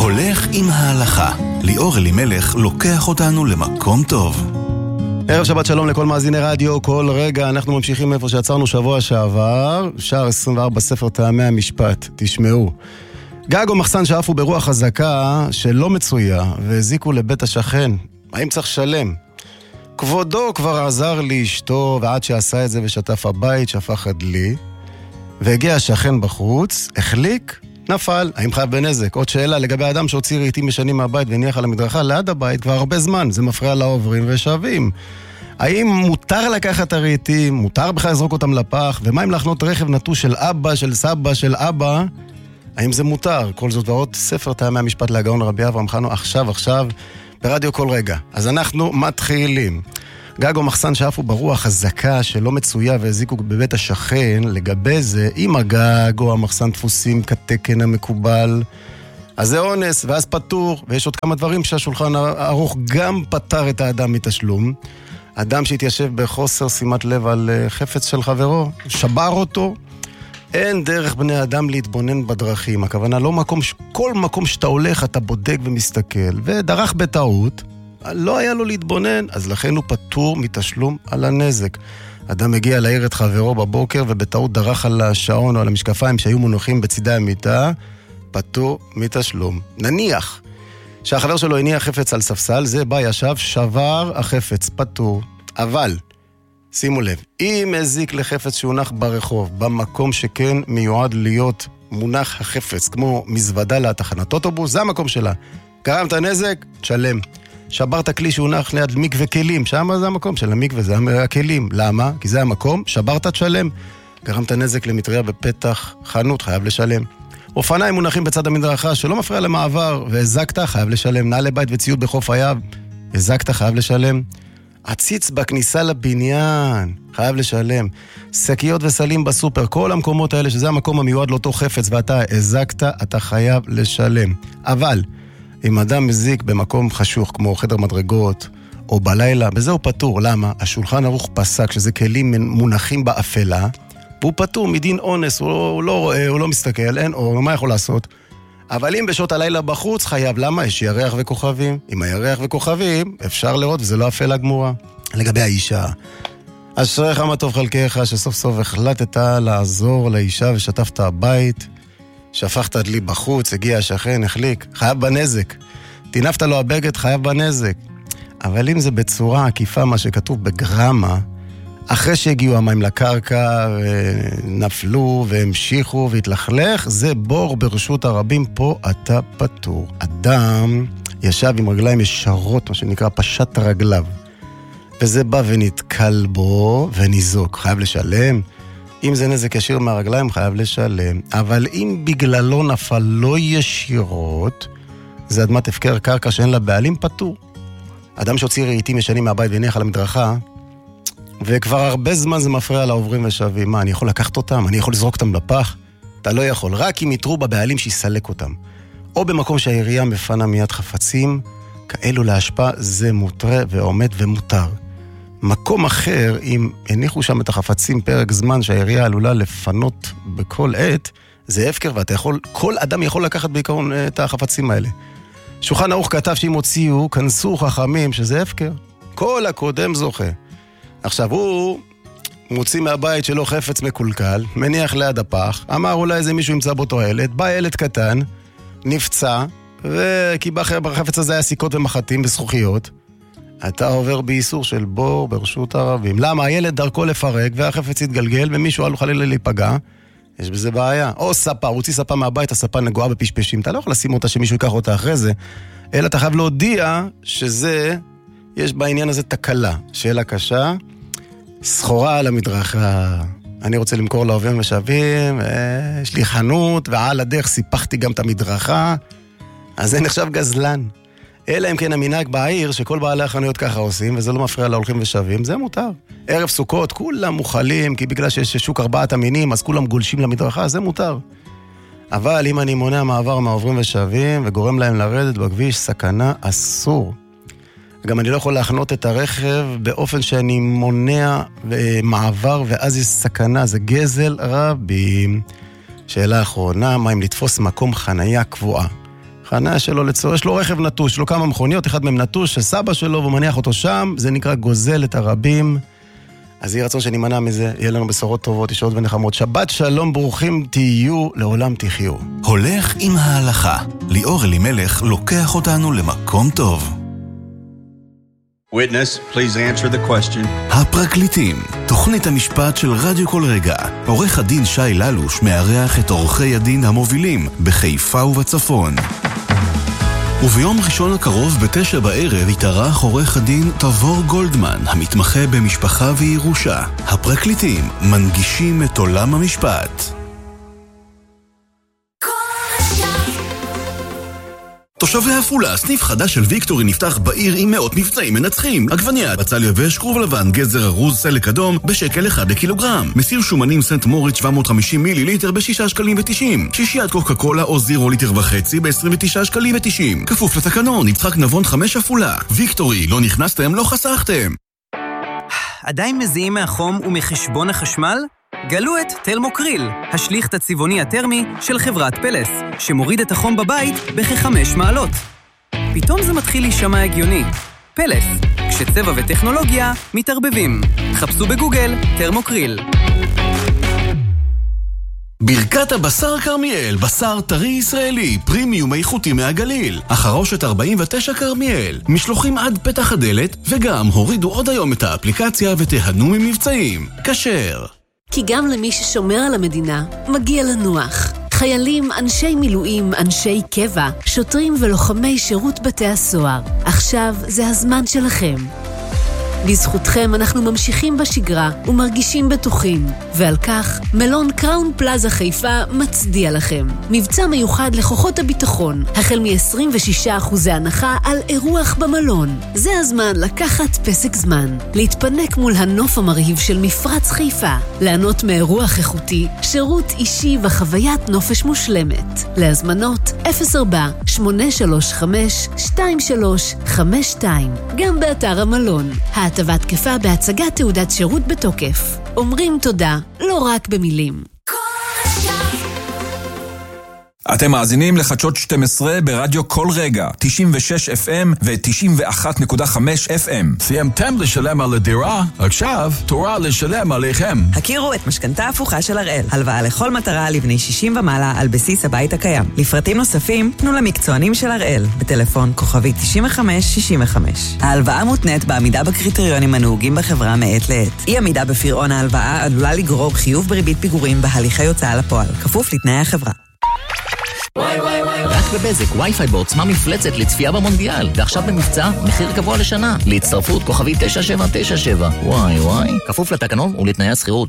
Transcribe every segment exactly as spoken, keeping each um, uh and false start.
הולך עם ההלכה. ליאור אלימלך לוקח אותנו למקום טוב. ערב שבת שלום לכל מאזיני רדיו, כל רגע אנחנו ממשיכים איפה שעצרנו שבוע שעבר, שער עשרים וארבע ספר טעמי המשפט, תשמעו. גג או מחסן שאפו ברוח חזקה שלא מצויה והזיקו לבית השכן, האם צריך שלם? כבודו כבר עזר לאשתו ועד שעשה את זה ושטף הבית שפך הדלי, והגיע השכן בחוץ, החליק, נפל, האם חייב בנזק? עוד שאלה לגבי האדם שהוציא רהיטים משנים מהבית והניח על המדרכה ליד הבית כבר הרבה זמן, זה מפריע לעוברים ושבים. האם מותר לקחת הרהיטים, מותר בכלל לזרוק אותם לפח, ומה אם להחנות רכב נטוש של אבא, של סבא, של אבא? האם זה מותר? כל זאת ועוד ספר טעמי המשפט להגאון רבי אברהם חנו עכשיו עכשיו ברדיו כל רגע. אז אנחנו מתחילים. גג או מחסן שאפו ברוח חזקה שלא מצויה והזיקו בבית השכן, לגבי זה, אם הגג או המחסן דפוסים כתקן המקובל, אז זה אונס, ואז פטור, ויש עוד כמה דברים שהשולחן ערוך גם פטר את האדם מתשלום. אדם שהתיישב בחוסר שימת לב על חפץ של חברו, שבר אותו, אין דרך בני אדם להתבונן בדרכים. הכוונה לא מקום, כל מקום שאתה הולך אתה בודק ומסתכל, ודרך בטעות, לא היה לו להתבונן, אז לכן הוא פטור מתשלום על הנזק. אדם מגיע להעיר את חברו בבוקר ובטעות דרך על השעון או על המשקפיים שהיו מונחים בצידי המיטה, פטור מתשלום. נניח שהחבר שלו הניח חפץ על ספסל, זה בא ישב, שבר החפץ, פטור. אבל, שימו לב, אם הזיק לחפץ שהונח ברחוב, במקום שכן מיועד להיות מונח החפץ, כמו מזוודה לתחנת אוטובוס, זה המקום שלה. גרמת נזק, תשלם. שברת כלי שהונח ליד מקווה כלים, שם זה המקום של המקווה, זה הכלים. למה? כי זה המקום, שברת תשלם. גרמת נזק למטריה בפתח חנות, חייב לשלם. אופניים מונחים בצד המדרכה שלא מפריע למעבר, והזקת, חייב לשלם. נעלי בית וציוד בחוף הים, הזקת, חייב לשלם. עציץ בכניסה לבניין, חייב לשלם. שקיות וסלים בסופר, כל המקומות האלה שזה המקום המיועד לאותו חפץ, ואתה הזקת, אתה חייב לשלם. אבל אם אדם מזיק במקום חשוך כמו חדר מדרגות או בלילה, בזה הוא פטור. למה? השולחן ערוך פסק שזה כלים מונחים באפלה, והוא פטור מדין אונס, הוא לא, הוא לא רואה, הוא לא מסתכל, אין אור, מה יכול לעשות? אבל אם בשעות הלילה בחוץ חייב, למה? יש ירח וכוכבים. עם הירח וכוכבים אפשר לראות וזה לא אפלה גמורה. לגבי האישה, אשריך מה טוב חלקך שסוף סוף החלטת לעזור לאישה ושטפת הבית, שפכת דלי בחוץ, הגיע השכן, החליק, חייב בנזק. תינפת לו הבגד, חייב בנזק. אבל אם זה בצורה עקיפה, מה שכתוב בגרמה, אחרי שהגיעו המים לקרקע, נפלו והמשיכו והתלכלך, זה בור ברשות הרבים, פה אתה פטור. אדם ישב עם רגליים ישרות, מה שנקרא פשט רגליו, וזה בא ונתקל בו וניזוק, חייב לשלם. אם זה נזק ישיר מהרגליים, חייב לשלם. אבל אם בגללו נפל לא ישירות, זה אדמת הפקר קרקע שאין לה בעלים, פטור. אדם שהוציא רהיטים ישנים מהבית והניח על המדרכה, וכבר הרבה זמן זה מפריע לעוברים ושבים. מה, אני יכול לקחת אותם? אני יכול לזרוק אותם לפח? אתה לא יכול, רק אם יתרו בבעלים שיסלק אותם. או במקום שהעירייה מפנה מיד חפצים, כאלו להשפעה, זה מותר ועומד ומותר. מקום אחר, אם הניחו שם את החפצים פרק זמן שהעירייה עלולה לפנות בכל עת, זה הפקר, ואתה יכול, כל אדם יכול לקחת בעיקרון את החפצים האלה. שולחן ערוך כתב שאם הוציאו, כנסו חכמים שזה הפקר. כל הקודם זוכה. עכשיו הוא מוציא מהבית שלו חפץ מקולקל, מניח ליד הפח, אמר אולי איזה מישהו ימצא בו תועלת, בא ילד קטן, נפצע, וכי בחפץ הזה היה סיכות ומחטים וזכוכיות, אתה עובר באיסור של בור ברשות הרבים. למה? הילד דרכו לפרק והחפץ יתגלגל ומישהו עלו חלילה להיפגע, יש בזה בעיה. או ספה, הוא הוציא ספה מהבית, הספה נגועה בפשפשים, אתה לא יכול לשים אותה שמישהו ייקח אותה אחרי זה, אלא אתה חייב להודיע שזה, יש בעניין הזה תקלה. שאלה קשה, סחורה על המדרכה, אני רוצה למכור לעוברים ושבים, יש לי חנות ועל הדרך סיפחתי גם את המדרכה, אז זה נחשב גזלן. אלא אם כן המנהג בעיר שכל בעלי החנויות ככה עושים, וזה לא מפריע להולכים ושבים, זה מותר. ערב סוכות, כולם מוכלים, כי בגלל שיש שוק ארבעת המינים, אז כולם גולשים למדרכה, זה מותר. אבל אם אני מונע מעבר מהעוברים ושבים, וגורם להם לרדת בכביש, סכנה אסור. גם אני לא יכול להכנות את הרכב באופן שאני מונע מעבר, ואז יש סכנה, זה גזל רבים. שאלה אחרונה, מה אם לתפוס מקום חנייה קבועה? חניה שלו לצורך, יש לו רכב נטוש, יש לו כמה מכוניות, אחד מהם נטוש, שסבא שלו והוא מניח אותו שם, זה נקרא גוזל את הרבים. אז יהיה רצון שנמנע מזה, יהיה לנו בשורות טובות, ישועות ונחמות. שבת שלום, ברוכים תהיו, לעולם תחיו. הולך עם ההלכה. ליאור אלימלך לוקח אותנו למקום טוב. Witness, please answer the question. הפרקליטים, תוכנית המשפט של רדיו כל רגע. עורך הדין שי ללוש מארח את עורכי הדין המובילים בחיפה ובצפון. וביום ראשון הקרוב בתשע בערב יתארח עורך הדין תבור גולדמן, המתמחה במשפחה וירושה. הפרקליטים מנגישים את עולם המשפט. תושבי עפולה, סניף חדש של ויקטורי נפתח בעיר עם מאות מבצעים מנצחים. עגבנייה, בצל יבש, כרוב לבן, גזר ארוז, סלק אדום, בשקל אחד לקילוגרם. מסיר שומנים סנט מוריץ שבע מאות וחמישים מיליליטר בשישה שקלים ותשעים. שישיית קוקה קולה או זירו ליטר וחצי ב-עשרים ותשעה שקלים ותשעים. כפוף לתקנון, יצחק נבון חמש עפולה. ויקטורי, לא נכנסתם, לא חסכתם. עדיין מזיעים מהחום ומחשבון החשמל? גלו את תלמוקריל, השליך הצבעוני הטרמי של חברת פלס, שמוריד את החום בבית בכחמש מעלות. פתאום זה מתחיל להישמע הגיוני. פלס, כשצבע וטכנולוגיה מתערבבים. חפשו בגוגל תלמוקריל. ברכת הבשר כרמיאל, בשר טרי ישראלי, פרימיום איכותי מהגליל. החרושת ארבעים ותשע כרמיאל, משלוחים עד פתח הדלת, וגם הורידו עוד היום את האפליקציה ותיהנו ממבצעים. כשר. כי גם למי ששומר על המדינה, מגיע לנוח. חיילים, אנשי מילואים, אנשי קבע, שוטרים ולוחמי שירות בתי הסוהר. עכשיו זה הזמן שלכם. בזכותכם אנחנו ממשיכים בשגרה ומרגישים בטוחים, ועל כך מלון קראון פלאזה חיפה מצדיע לכם. מבצע מיוחד לכוחות הביטחון, החל מ-עשרים ושישה אחוז הנחה על אירוח במלון. זה הזמן לקחת פסק זמן, להתפנק מול הנוף המרהיב של מפרץ חיפה, לענות מאירוח איכותי, שירות אישי וחוויית נופש מושלמת. להזמנות אפס ארבע שמונה שלוש חמש שתיים שלוש חמש שתיים, גם באתר המלון. ההטבה תקפה בהצגת תעודת שירות בתוקף. אומרים תודה, לא רק במילים. אתם מאזינים לחדשות שתים עשרה ברדיו כל רגע, תשעים ושש אף אם ו-תשעים ואחת נקודה חמש אף אם. סיימתם לשלם על הדירה? עכשיו תורה לשלם עליכם. הכירו את משכנתה הפוכה של הראל. הלוואה לכל מטרה לבני שישים ומעלה על בסיס הבית הקיים. לפרטים נוספים, פנו למקצוענים של הראל, בטלפון כוכבי תשעים וחמש שישים וחמש. ההלוואה מותנית בעמידה בקריטריונים הנהוגים בחברה מעת לעת. אי עמידה בפירעון ההלוואה עלולה לגרור חיוב בריבית פיגורים בהליכי הוצאה לפועל, כפוף לתנאי החברה. וואי וואי וואי רק בבזק, וי-פיי בעוצמה מפלצת לצפייה במונדיאל, ועכשיו במבצע, מחיר גבוה לשנה. להצטרפות כוכבי תשע שבע תשע שבע. וואי וואי, כפוף לתקנון ולתנאי השכירות.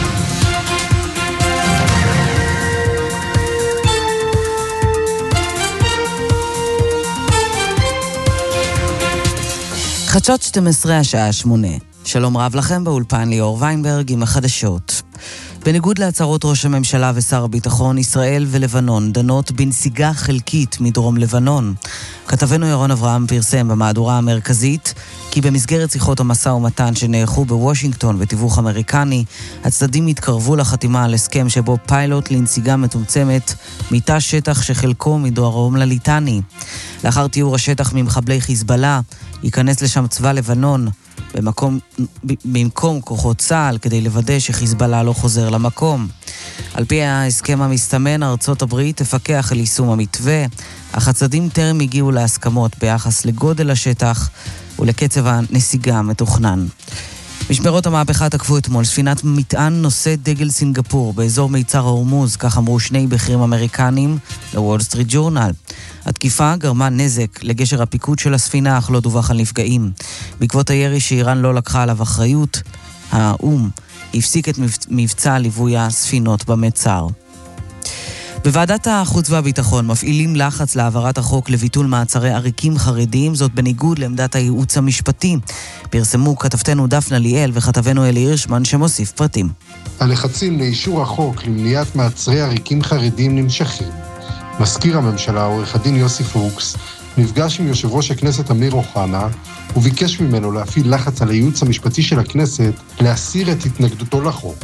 חדשות שתים עשרה השעה שמונה. שלום רב לכם, באולפן ליאור ויינברג עם החדשות. בניגוד להצהרות ראש הממשלה ושר הביטחון, ישראל ולבנון דנות בנסיגה חלקית מדרום לבנון. כתבנו ירון אברהם פרסם במהדורה המרכזית כי במסגרת שיחות המשא ומתן שנערכו בוושינגטון בתיווך אמריקני, הצדדים התקרבו לחתימה על הסכם שבו פיילוט לנסיגה מצומצמת מתא שטח שחלקו מדרום לליטני. לאחר תיאור השטח ממחבלי חיזבאללה, ייכנס לשם צבא לבנון במקום, במקום כוחות צה"ל כדי לוודא שחיזבאללה לא חוזר למקום. על פי ההסכם המסתמן, ארצות הברית תפקח על יישום המתווה, אך הצדדים טרם הגיעו להסכמות ביחס לגודל השטח ולקצב הנסיגה המתוכנן. משמרות המהפכה תקפו אתמול ספינת מטען נושא דגל סינגפור באזור מיצר ההורמוז, כך אמרו שני בכירים אמריקנים לוול סטריט ג'ורנל. התקיפה גרמה נזק לגשר הפיקוד של הספינה, אך לא דווח על נפגעים. בעקבות הירי שאיראן לא לקחה עליו אחריות, האום הפסיק את מבצע ליווי הספינות במצר. בוועדת החוץ והביטחון מפעילים לחץ להעברת החוק לביטול מעצרי עריקים חרדיים, זאת בניגוד לעמדת הייעוץ המשפטי. פרסמו כתבתנו דפנה ליאל וכתבנו אלי הירשמן שמוסיף פרטים. הלחצים לאישור החוק למניעת מעצרי עריקים חרדיים נמשכים. מזכיר הממשלה, עורך הדין יוסי פוקס, נפגש עם יושב ראש הכנסת אמיר אוחנה, וביקש ממנו להפעיל לחץ על הייעוץ המשפטי של הכנסת להסיר את התנגדותו לחוק.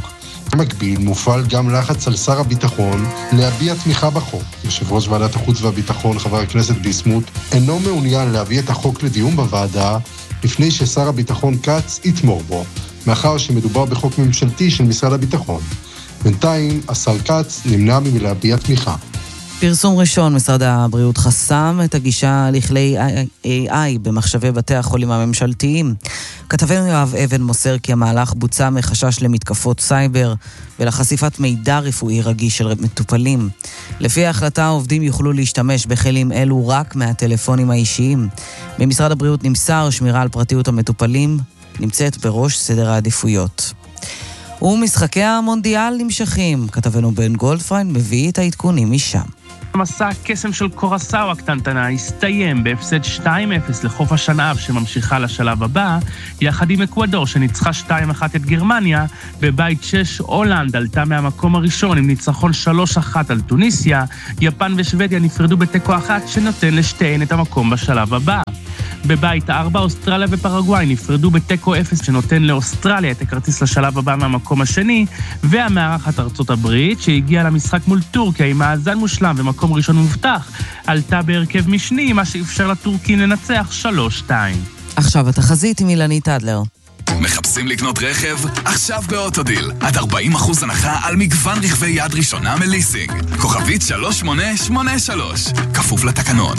במקביל מופעל גם לחץ על שר הביטחון להביע תמיכה בחוק. יושב ראש ועדת החוץ והביטחון, חבר הכנסת ביסמוט, אינו מעוניין להביא את החוק לדיון בוועדה לפני ששר הביטחון כץ יתמוך בו, מאחר שמדובר בחוק ממשלתי של משרד הביטחון. בינתיים, השר כץ נמנע מלהביע תמיכה. פרסום ראשון, משרד הבריאות חסם את הגישה לכלי איי איי במחשבי בתי החולים הממשלתיים. כתבנו יואב אבן מוסר כי המהלך בוצע מחשש למתקפות סייבר ולחשיפת מידע רפואי רגיש של מטופלים. לפי ההחלטה, העובדים יוכלו להשתמש בכלים אלו רק מהטלפונים האישיים. ממשרד הבריאות נמסר שמירה על פרטיות המטופלים נמצאת בראש סדר העדיפויות. ומשחקי המונדיאל נמשכים. כתבנו בן גולדפריין מביא את העדכונים משם. מסע הקסם של קורסאו הקטנטנה הסתיים בהפסד שתיים אפס לחוף השנהב שממשיכה לשלב הבא, יחד עם אקוודור שניצחה שתיים אחת את גרמניה. בבית שש הולנד עלתה מהמקום הראשון עם ניצחון שלוש אחת על טוניסיה. יפן ושוודיה נפרדו בתיקו אחת שנותן לשתיהן את המקום בשלב הבא. בבית ארבע אוסטרליה ופרגוואי נפרדו בתיקו אפס שנותן לאוסטרליה את הכרטיס לשלב הבא מהמקום השני, והמארחת ארצות הברית שהגיעה למשחק מול טורקיה עם מאזן מושלם ומקום ראשון מובטח עלתה בהרכב משני, מה שאפשר לטורקים לנצח שלוש שתיים. עכשיו התחזית עם אילנית אדלר. מחפשים לקנות רכב? עכשיו באוטודיל. עד ארבעים אחוז הנחה על מגוון רכבי יד ראשונה מליסינג. כוכבית שלוש שמונה שמונה שלוש. כפוף לתקנון.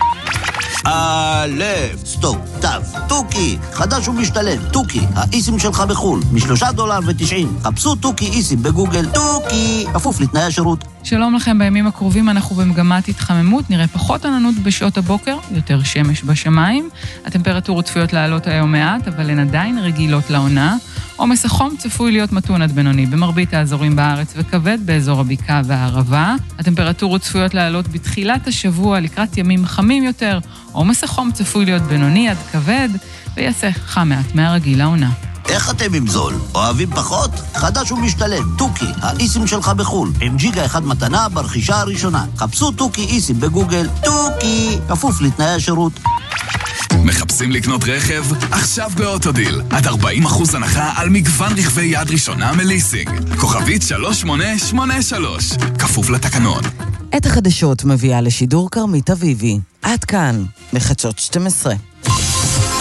א', סטופ, תו, טוקי, חדש ומשתלם, טוקי, האיסים שלך בחול, משלושה דולר ותשעים, חפשו טוקי איסים בגוגל, טוקי, כפוף לתנאי השירות. שלום לכם, בימים הקרובים אנחנו במגמת התחממות, נראה פחות עננות בשעות הבוקר, יותר שמש בשמיים, הטמפרטורות צפויות לעלות היום מעט, אבל הן עדיין רגילות לעונה, עומס החום צפוי להיות מתון עד בינוני במרבית האזורים בארץ וכבד באזור הבקעה והערבה, הטמפרטורות צפויות לעלות בתחילת השבוע לקראת ימים חמים יותר, עומס החום צפוי להיות בינוני עד כבד, ויעשה חם מעט מהרגיל לעונה. איך אתם עם זול? אוהבים פחות? חדש ומשתלם, טוקי, האיסים שלך בחול, עם ג'יגה אחד מתנה ברכישה הראשונה. חפשו טוקי איסים בגוגל, טוקי, כפוף לתנאי השירות. מחפשים לקנות רכב? עכשיו באוטודיל. עד ארבעים אחוז הנחה על מגוון רכבי יד ראשונה מליסינג. כוכבית שלוש שמונה שמונה שלוש. כפוף לתקנון. את החדשות מביאה לשידור כרמית אביבי. עד כאן, בחדשות שתים עשרה.